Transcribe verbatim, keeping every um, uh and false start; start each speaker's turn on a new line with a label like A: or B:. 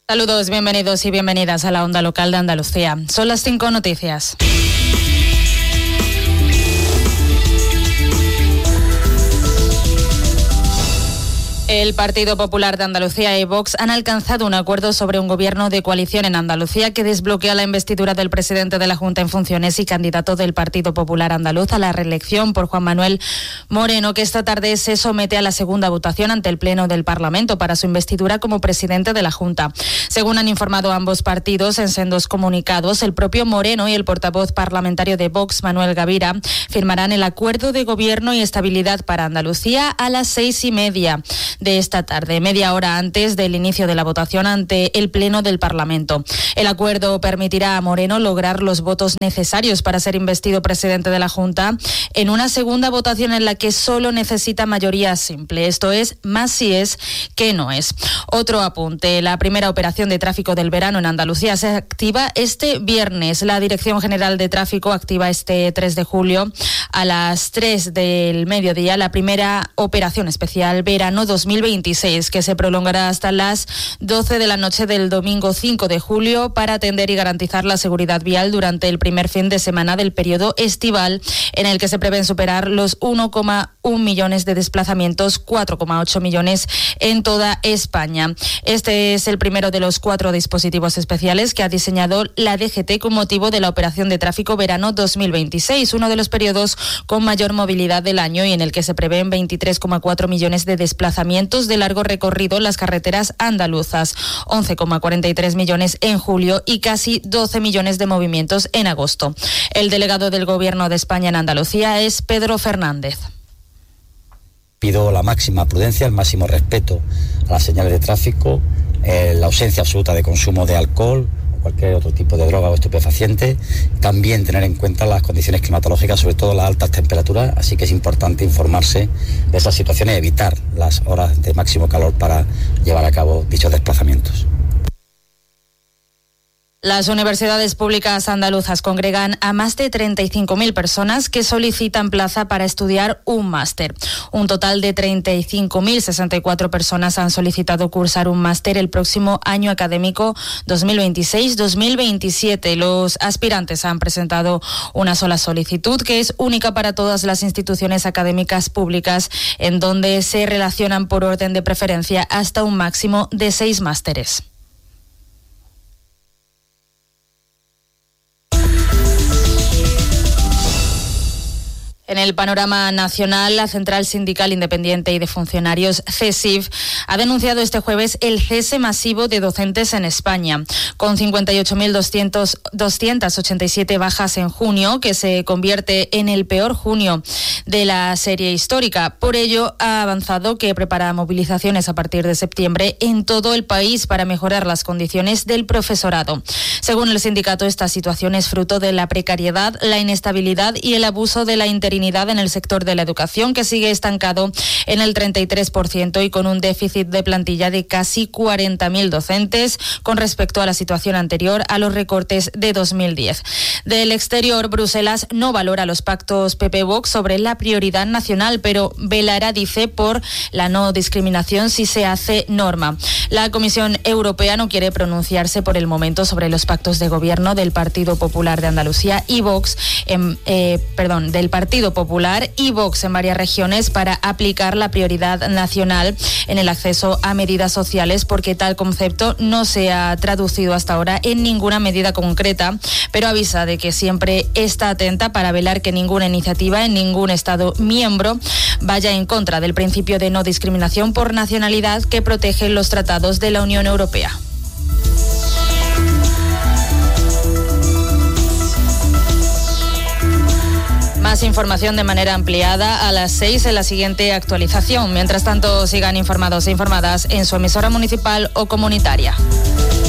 A: Saludos, bienvenidos y bienvenidas a la Onda Local de Andalucía. Son las cinco noticias. El Partido Popular de Andalucía y Vox han alcanzado un acuerdo sobre un gobierno de coalición en Andalucía que desbloquea la investidura del presidente de la Junta en funciones y candidato del Partido Popular Andaluz a la reelección por Juan Manuel Moreno, que esta tarde se somete a la segunda votación ante el Pleno del Parlamento para su investidura como presidente de la Junta. Según han informado ambos partidos en sendos comunicados, el propio Moreno y el portavoz parlamentario de Vox, Manuel Gavira, firmarán el acuerdo de gobierno y estabilidad para Andalucía a las seis y media de esta tarde, media hora antes del inicio de la votación ante el Pleno del Parlamento. El acuerdo permitirá a Moreno lograr los votos necesarios para ser investido presidente de la Junta en una segunda votación en la que solo necesita mayoría simple, esto es, más si es que no es. Otro apunte, la primera operación de tráfico del verano en Andalucía se activa este viernes. La Dirección General de Tráfico activa este tres de julio a las tres del mediodía la primera operación especial verano dos mil veintiséis, que se prolongará hasta las doce de la noche del domingo cinco de julio para atender y garantizar la seguridad vial durante el primer fin de semana del periodo estival, en el que se prevén superar los uno coma uno millones de desplazamientos, cuatro coma ocho millones en toda España. Este es el primero de los cuatro dispositivos especiales que ha diseñado la D G T con motivo de la operación de tráfico verano dos mil veintiséis, uno de los periodos con mayor movilidad del año y en el que se prevén veintitrés coma cuatro millones de desplazamientos de largo recorrido en las carreteras andaluzas, once coma cuarenta y tres millones en julio y casi doce millones de movimientos en agosto. El delegado del Gobierno de España en Andalucía es Pedro Fernández.
B: Pido la máxima prudencia, el máximo respeto a las señales de tráfico, eh, la ausencia absoluta de consumo de alcohol o cualquier otro tipo de droga o estupefaciente. También tener en cuenta las condiciones climatológicas, sobre todo las altas temperaturas, así que es importante informarse de esas situaciones y evitar las horas de máximo calor para llevar a cabo dichos desplazamientos.
A: Las universidades públicas andaluzas congregan a más de treinta y cinco mil personas que solicitan plaza para estudiar un máster. Un total de treinta y cinco mil sesenta y cuatro personas han solicitado cursar un máster el próximo año académico dos mil veintiséis dos mil veintisiete. Los aspirantes han presentado una sola solicitud, que es única para todas las instituciones académicas públicas, en donde se relacionan por orden de preferencia hasta un máximo de seis másteres. En el panorama nacional, la Central Sindical Independiente y de Funcionarios, C S I F, ha denunciado este jueves el cese masivo de docentes en España, con cincuenta y ocho mil doscientas ochenta y siete bajas en junio, que se convierte en el peor junio de la serie histórica. Por ello, ha avanzado que prepara movilizaciones a partir de septiembre en todo el país para mejorar las condiciones del profesorado. Según el sindicato, esta situación es fruto de la precariedad, la inestabilidad y el abuso de la interinidad en el sector de la educación, que sigue estancado en el treinta y tres por ciento y con un déficit de plantilla de casi cuarenta mil docentes con respecto a la situación anterior a los recortes de dos mil diez. Del exterior, Bruselas no valora los pactos P P-Vox sobre la prioridad nacional, pero velará, dice, por la no discriminación si se hace norma. La Comisión Europea no quiere pronunciarse por el momento sobre los pactos de gobierno del Partido Popular de Andalucía y Vox, en, eh, perdón, del Partido Popular y Vox en varias regiones para aplicar la prioridad nacional en el acceso a medidas sociales, porque tal concepto no se ha traducido hasta ahora en ninguna medida concreta, pero avisa de que siempre está atenta para velar que ninguna iniciativa en ningún Estado miembro vaya en contra del principio de no discriminación por nacionalidad que protege los tratados de la Unión Europea. Más información de manera ampliada a las seis en la siguiente actualización. Mientras tanto, sigan informados e informadas en su emisora municipal o comunitaria.